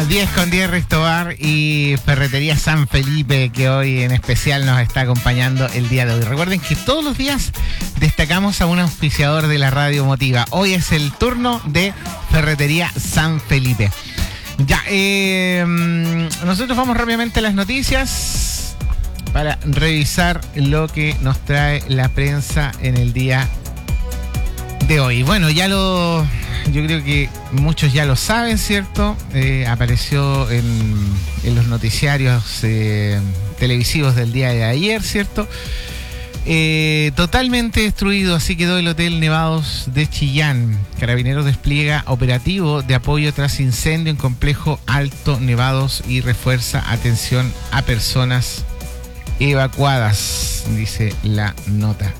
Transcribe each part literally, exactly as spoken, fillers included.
diez con diez, Ristobar y Ferretería San Felipe, que hoy en especial nos está acompañando el día de hoy. Recuerden que todos los días destacamos a un auspiciador de la radio Motiva. Hoy es el turno de Ferretería San Felipe. Ya, eh, nosotros vamos rápidamente a las noticias para revisar lo que nos trae la prensa en el día de hoy. Bueno, ya lo... Yo creo que muchos ya lo saben, ¿cierto? Eh, apareció en, en los noticiarios eh, televisivos del día de ayer, ¿cierto? Eh, totalmente destruido, así quedó el Hotel Nevados de Chillán. Carabineros despliega operativo de apoyo tras incendio en complejo Alto Nevados y refuerza atención a personas evacuadas, dice la nota.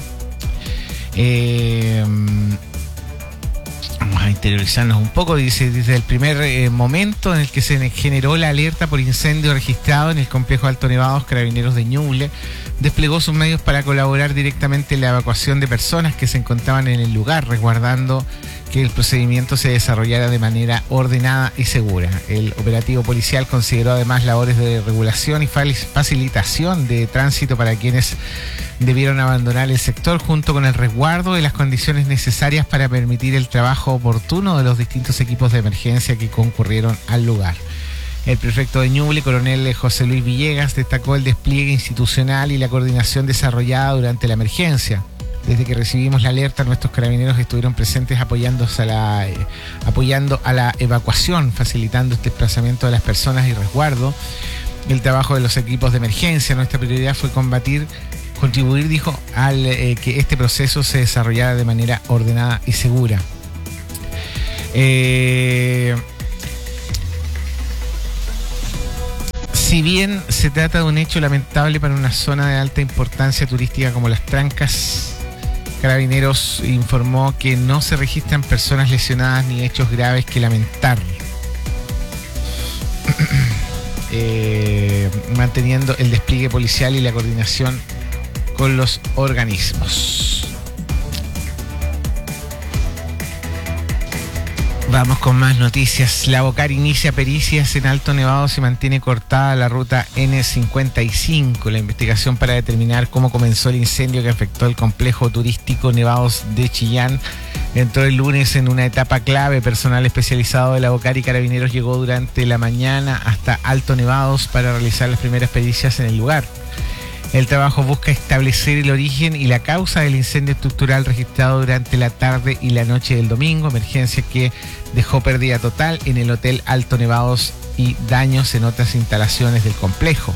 Eh... Vamos a interiorizarnos un poco. Dice, desde el primer eh, momento en el que se generó la alerta por incendio registrado en el complejo Alto Nevados, Carabineros de Ñuble desplegó sus medios para colaborar directamente en la evacuación de personas que se encontraban en el lugar, resguardando que el procedimiento se desarrollara de manera ordenada y segura. El operativo policial consideró además labores de regulación y facilitación de tránsito para quienes debieron abandonar el sector, junto con el resguardo de las condiciones necesarias para permitir el trabajo oportuno de los distintos equipos de emergencia que concurrieron al lugar. El prefecto de Ñuble, coronel José Luis Villegas, destacó el despliegue institucional y la coordinación desarrollada durante la emergencia. Desde que recibimos la alerta, nuestros carabineros estuvieron presentes apoyándose a la, eh, apoyando a la evacuación, facilitando el desplazamiento de las personas y resguardo el trabajo de los equipos de emergencia. Nuestra prioridad fue combatir, contribuir, dijo, al eh, que este proceso se desarrollara de manera ordenada y segura. Eh... Si bien se trata de un hecho lamentable para una zona de alta importancia turística como Las Trancas, Carabineros informó que no se registran personas lesionadas ni hechos graves que lamentar, eh, manteniendo el despliegue policial y la coordinación con los organismos. Vamos con más noticias. La Bocar inicia pericias en Alto Nevado. Se mantiene cortada la ruta ene cincuenta y cinco. La investigación para determinar cómo comenzó el incendio que afectó el complejo turístico Nevados de Chillán entró el lunes en una etapa clave. Personal especializado de la Bocar y Carabineros llegó durante la mañana hasta Alto Nevados para realizar las primeras pericias en el lugar. El trabajo busca establecer el origen y la causa del incendio estructural registrado durante la tarde y la noche del domingo, emergencia que dejó pérdida total en el Hotel Alto Nevados y daños en otras instalaciones del complejo.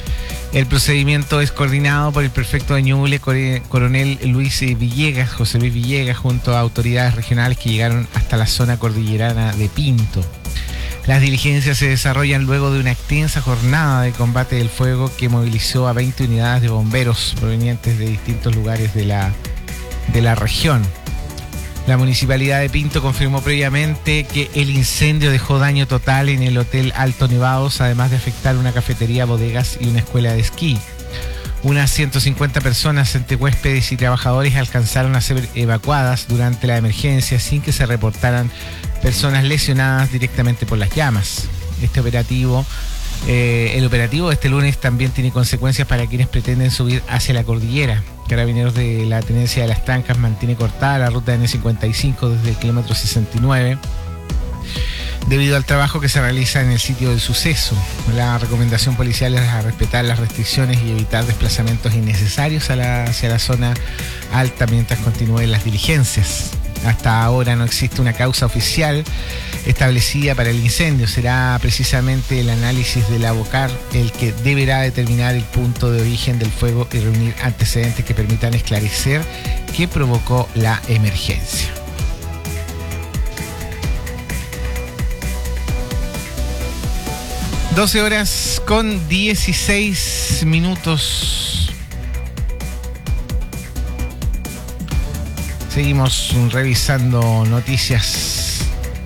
El procedimiento es coordinado por el prefecto de Ñuble, coronel Luis Villegas, José Luis Villegas, junto a autoridades regionales que llegaron hasta la zona cordillerana de Pinto. Las diligencias se desarrollan luego de una extensa jornada de combate del fuego que movilizó a veinte unidades de bomberos provenientes de distintos lugares de la, de la región. La Municipalidad de Pinto confirmó previamente que el incendio dejó daño total en el Hotel Alto Nevados, además de afectar una cafetería, bodegas y una escuela de esquí. Unas ciento cincuenta personas entre huéspedes y trabajadores alcanzaron a ser evacuadas durante la emergencia sin que se reportaran personas lesionadas directamente por las llamas. Este operativo, eh, el operativo de este lunes también tiene consecuencias para quienes pretenden subir hacia la cordillera. Carabineros de la Tenencia de Las Trancas mantiene cortada la ruta ene cincuenta y cinco desde el kilómetro sesenta y nueve debido al trabajo que se realiza en el sitio del suceso. La recomendación policial es a respetar las restricciones y evitar desplazamientos innecesarios a la, hacia la zona alta mientras continúen las diligencias. Hasta ahora no existe una causa oficial establecida para el incendio. Será precisamente el análisis de la Bocar el que deberá determinar el punto de origen del fuego y reunir antecedentes que permitan esclarecer qué provocó la emergencia. doce horas con dieciséis minutos. Seguimos revisando noticias.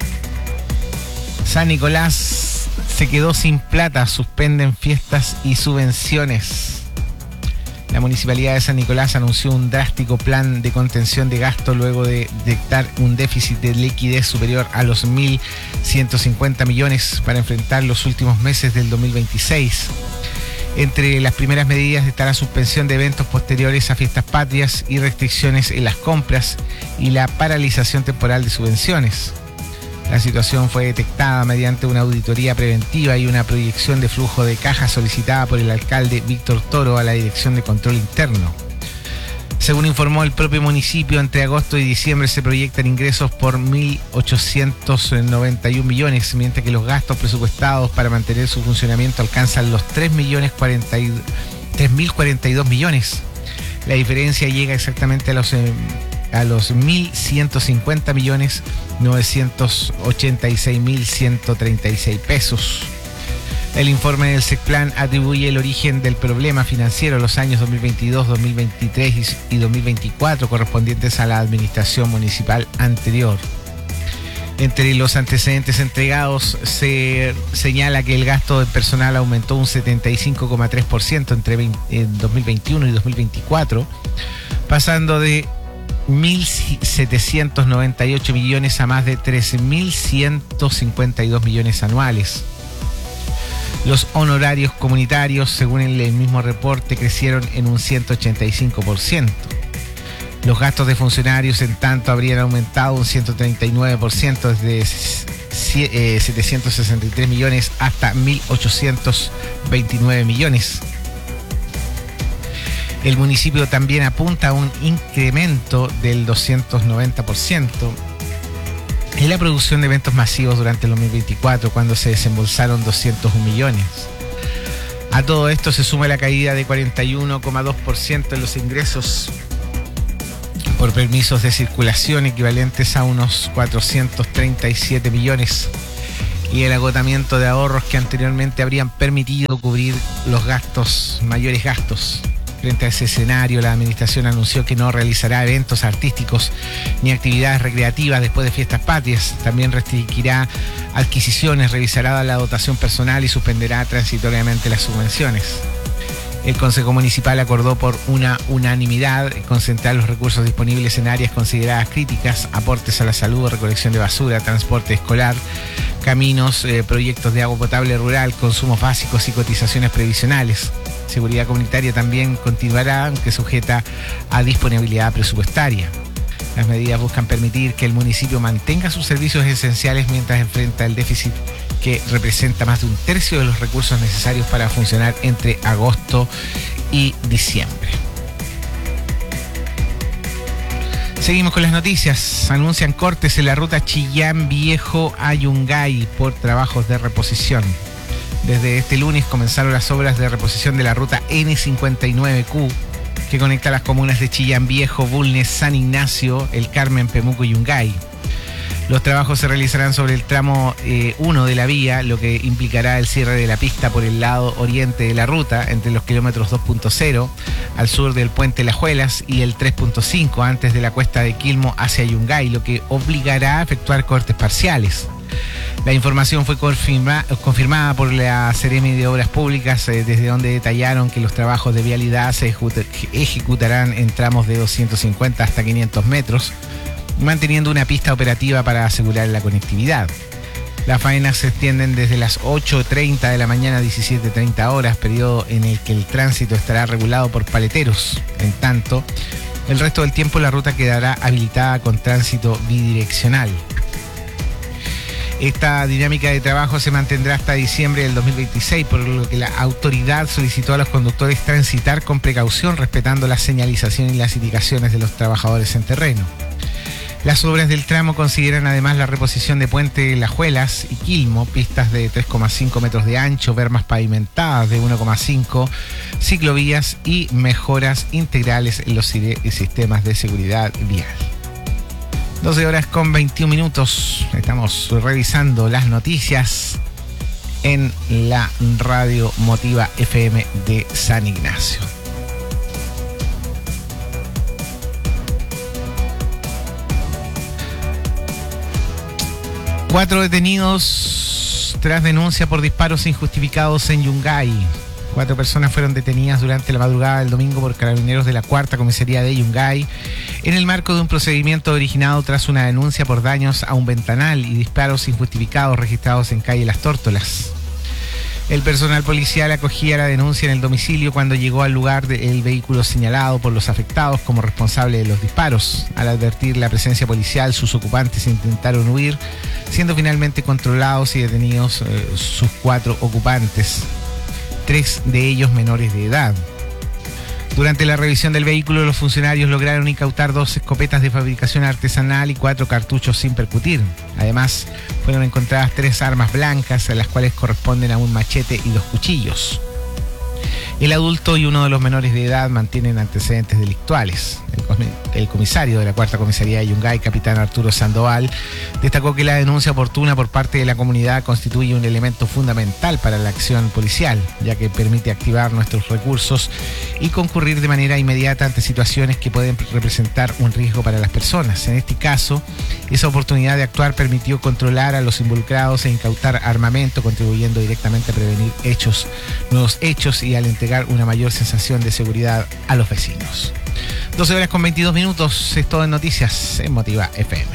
San Nicolás se quedó sin plata, suspenden fiestas y subvenciones. La Municipalidad de San Nicolás anunció un drástico plan de contención de gasto luego de detectar un déficit de liquidez superior a los mil ciento cincuenta millones para enfrentar los últimos meses del dos mil veintiséis. Entre las primeras medidas está la suspensión de eventos posteriores a fiestas patrias y restricciones en las compras y la paralización temporal de subvenciones. La situación fue detectada mediante una auditoría preventiva y una proyección de flujo de caja solicitada por el alcalde Víctor Toro a la Dirección de Control Interno. Según informó el propio municipio, entre agosto y diciembre se proyectan ingresos por mil ochocientos noventa y un millones, mientras que los gastos presupuestados para mantener su funcionamiento alcanzan los tres mil cuarenta y dos millones. La diferencia llega exactamente a los, eh, a los mil ciento cincuenta millones novecientos ochenta y seis mil ciento treinta y seis pesos. El informe del SECPLAN atribuye el origen del problema financiero a los años dos mil veintidós, dos mil veintitrés y dos mil veinticuatro correspondientes a la administración municipal anterior. Entre los antecedentes entregados se señala que el gasto de personal aumentó un setenta y cinco coma tres por ciento entre dos mil veintiuno y dos mil veinticuatro, pasando de mil setecientos noventa y ocho millones a más de trece mil ciento cincuenta y dos millones anuales. Los honorarios comunitarios, según el mismo reporte, crecieron en un ciento ochenta y cinco por ciento. Los gastos de funcionarios, en tanto, habrían aumentado un ciento treinta y nueve por ciento desde setecientos sesenta y tres millones hasta mil ochocientos veintinueve millones. El municipio también apunta a un incremento del doscientos noventa por ciento en la producción de eventos masivos durante el dos mil veinticuatro, cuando se desembolsaron doscientos un millones. A todo esto se suma la caída de cuarenta y uno coma dos por ciento en los ingresos por permisos de circulación, equivalentes a unos cuatrocientos treinta y siete millones, y el agotamiento de ahorros que anteriormente habrían permitido cubrir los gastos, mayores gastos. Frente a ese escenario, la administración anunció que no realizará eventos artísticos ni actividades recreativas después de fiestas patrias. También restringirá adquisiciones, revisará la dotación personal y suspenderá transitoriamente las subvenciones. El Consejo Municipal acordó por una unanimidad concentrar los recursos disponibles en áreas consideradas críticas: aportes a la salud, recolección de basura, transporte escolar, caminos, eh, proyectos de agua potable rural, consumos básicos y cotizaciones previsionales. Seguridad comunitaria también continuará, aunque sujeta a disponibilidad presupuestaria. Las medidas buscan permitir que el municipio mantenga sus servicios esenciales mientras enfrenta el déficit que representa más de un tercio de los recursos necesarios para funcionar entre agosto y diciembre. Seguimos con las noticias. Anuncian cortes en la ruta Chillán Viejo a Yungay por trabajos de reposición. Desde este lunes comenzaron las obras de reposición de la ruta ene cincuenta y nueve cu, que conecta las comunas de Chillán Viejo, Bulnes, San Ignacio, El Carmen, Pemuco y Yungay. Los trabajos se realizarán sobre el tramo uno eh, de la vía, lo que implicará el cierre de la pista por el lado oriente de la ruta, entre los kilómetros dos punto cero, al sur del puente Lajuelas, y el tres punto cinco, antes de la cuesta de Quilmo hacia Yungay, lo que obligará a efectuar cortes parciales. La información fue confirma, confirmada por la Seremi de Obras Públicas, eh, desde donde detallaron que los trabajos de vialidad se ejecutarán en tramos de doscientos cincuenta hasta quinientos metros, manteniendo una pista operativa para asegurar la conectividad. Las faenas se extienden desde las ocho treinta de la mañana a diecisiete treinta horas, periodo en el que el tránsito estará regulado por paleteros. En tanto, el resto del tiempo la ruta quedará habilitada con tránsito bidireccional. Esta dinámica de trabajo se mantendrá hasta diciembre del dos mil veintiséis, por lo que la autoridad solicitó a los conductores transitar con precaución, respetando la señalización y las indicaciones de los trabajadores en terreno. Las obras del tramo consideran además la reposición de Puente Lajuelas y Quilmo, pistas de tres coma cinco metros de ancho, bermas pavimentadas de uno coma cinco, ciclovías y mejoras integrales en los sistemas de seguridad vial. doce horas con veintiún minutos. Estamos revisando las noticias en la Radio Motiva F M de San Ignacio. Cuatro detenidos tras denuncia por disparos injustificados en Yungay. Cuatro personas fueron detenidas durante la madrugada del domingo por carabineros de la cuarta comisaría de Yungay en el marco de un procedimiento originado tras una denuncia por daños a un ventanal y disparos injustificados registrados en calle Las Tórtolas. El personal policial acogía la denuncia en el domicilio cuando llegó al lugar del vehículo señalado por los afectados como responsable de los disparos. Al advertir la presencia policial, sus ocupantes intentaron huir, siendo finalmente controlados y detenidos eh, sus cuatro ocupantes, tres de ellos menores de edad. Durante la revisión del vehículo, los funcionarios lograron incautar dos escopetas de fabricación artesanal y cuatro cartuchos sin percutir. Además, fueron encontradas tres armas blancas, a las cuales corresponden a un machete y dos cuchillos. El adulto y uno de los menores de edad mantienen antecedentes delictuales. El comisario de la cuarta comisaría de Yungay, capitán Arturo Sandoval, destacó que la denuncia oportuna por parte de la comunidad constituye un elemento fundamental para la acción policial, ya que permite activar nuestros recursos y concurrir de manera inmediata ante situaciones que pueden representar un riesgo para las personas. En este caso, esa oportunidad de actuar permitió controlar a los involucrados e incautar armamento, contribuyendo directamente a prevenir hechos, nuevos hechos y al entregar una mayor sensación de seguridad a los vecinos. doce horas con veintidós minutos, es todo en noticias en Motiva F M.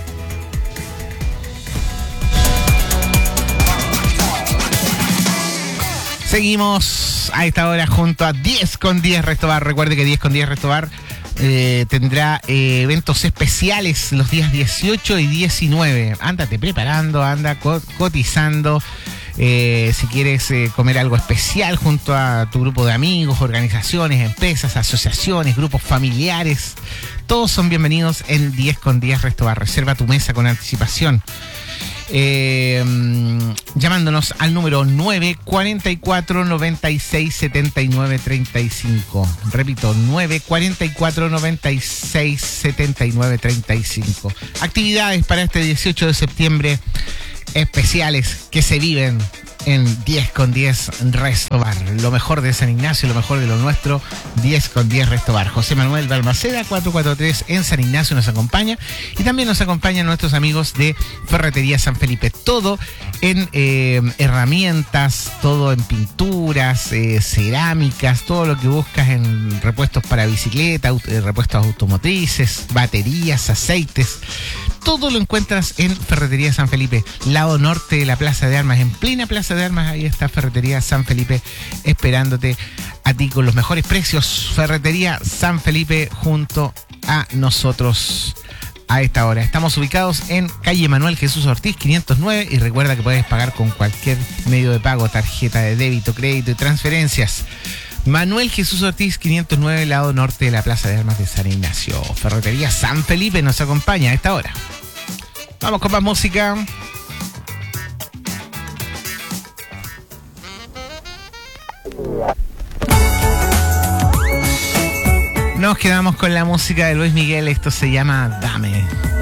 Seguimos a esta hora junto a diez con diez Restobar. Recuerde que diez con diez Restobar eh, tendrá eh, eventos especiales los días dieciocho y diecinueve. Ándate preparando, anda co- cotizando. Eh, si quieres eh, comer algo especial junto a tu grupo de amigos, organizaciones, empresas, asociaciones, grupos familiares, todos son bienvenidos en diez con diez Restobar. Reserva tu mesa con anticipación. Eh, llamándonos al número nueve cuatro cuatro, nueve seis, siete nueve tres cinco. Repito, nueve cuatro cuatro, nueve seis, siete nueve tres cinco. Actividades para este dieciocho de septiembre especiales que se viven en diez con diez Restobar. Lo mejor de San Ignacio, lo mejor de lo nuestro, diez con diez Restobar. José Manuel Balmaceda, cuatrocientos cuarenta y tres en San Ignacio nos acompaña, y también nos acompañan nuestros amigos de Ferretería San Felipe. Todo en eh, herramientas, todo en pinturas, eh, cerámicas, todo lo que buscas en repuestos para bicicleta, aut- eh, repuestos automotrices, baterías, aceites. Todo lo encuentras en Ferretería San Felipe, lado norte de la Plaza de Armas, en plena Plaza de Armas. Ahí está Ferretería San Felipe esperándote a ti con los mejores precios. Ferretería San Felipe junto a nosotros a esta hora. Estamos ubicados en calle Manuel Jesús Ortiz quinientos nueve, y recuerda que puedes pagar con cualquier medio de pago, tarjeta de débito, crédito y transferencias. Manuel Jesús Ortiz quinientos nueve, lado norte de la Plaza de Armas de San Ignacio. Ferretería San Felipe nos acompaña a esta hora. Vamos con más música. Nos quedamos con la música de Luis Miguel. Esto se llama Dame.